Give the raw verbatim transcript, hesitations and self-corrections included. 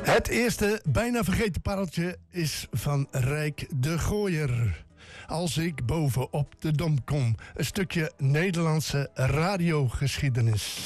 Het eerste bijna vergeten pareltje is van Rijk de Gooier. Als ik bovenop de Dom kom. Een stukje Nederlandse radiogeschiedenis.